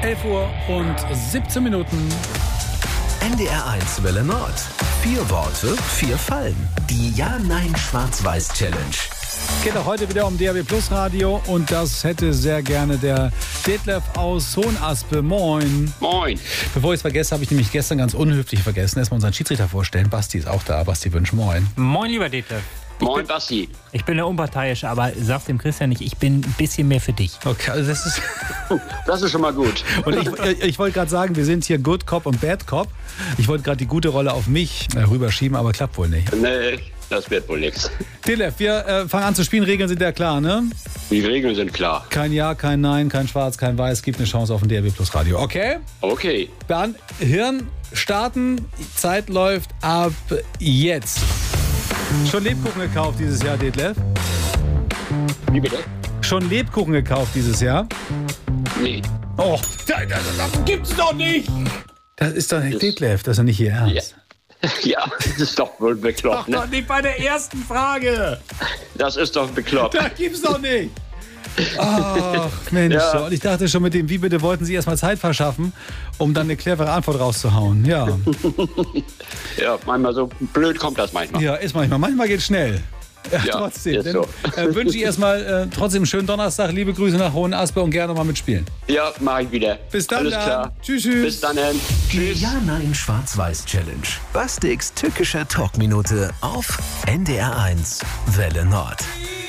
11 Uhr und 17 Minuten. NDR1 Welle Nord. 4 Worte, 4 Fallen. Die Ja-Nein-Schwarz-Weiß-Challenge. Geht auch heute wieder um DAB Plus Radio und das hätte sehr gerne der Detlef aus Hohenaspe. Moin. Moin. Bevor ich es vergesse, habe ich nämlich gestern ganz unhöflich vergessen. Erstmal unseren Schiedsrichter vorstellen. Basti ist auch da. Basti Wünsch, moin. Moin, lieber Detlef. Moin, Basti. Ich bin ja unparteiisch, aber sag's dem Christian nicht, ich bin ein bisschen mehr für dich. Okay, also das ist... Das ist schon mal gut. Und ich wollte gerade sagen, wir sind hier Good Cop und Bad Cop. Ich wollte gerade die gute Rolle auf mich rüberschieben, aber klappt wohl nicht. Nee, das wird wohl nichts. Detlef, wir fangen an zu spielen. Regeln sind ja klar, ne? Die Regeln sind klar. Kein Ja, kein Nein, kein Schwarz, kein Weiß. Gibt eine Chance auf ein DAB Plus Radio. Okay? Okay. Dann Hirn starten. Zeit läuft ab jetzt. Schon Lebkuchen gekauft dieses Jahr, Detlef? Wie bitte? Schon Lebkuchen gekauft dieses Jahr? Nee. Oh, das gibt's doch nicht! Das ist doch nicht Detlef, das ist doch nicht Ihr Ernst. Ja, das ist doch wohl bekloppt, ne? Doch nicht bei der ersten Frage! Das ist doch bekloppt. Das gibt's doch nicht! Ach, Mensch. Ja. Und ich dachte schon mit dem Wie bitte wollten Sie erstmal Zeit verschaffen, um dann eine clevere Antwort rauszuhauen. Ja. Ja, manchmal so blöd kommt das manchmal. Ja, ist manchmal. Manchmal geht's schnell. Ja, Ja, trotzdem. ist so. Wünsche ich erstmal trotzdem einen schönen Donnerstag. Liebe Grüße nach Hohenaspe und gerne mal mitspielen. Ja, mach ich wieder. Bis dann. Alles dann. klar. Tschüss, tschüss. Bis dann. Die Ja-Nein-Schwarz-Weiß-Challenge. Bastiks tückischer Talkminute auf NDR1 Welle Nord.